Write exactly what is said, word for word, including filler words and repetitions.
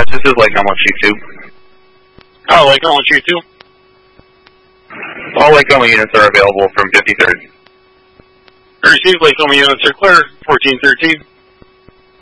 Dispatch, this is Lake Elmo Chief two. Oh, Lake Elmo Chief two? All Lake Elmo units are available from fifty-third. Received, Lake Elmo units are clear, fourteen thirteen.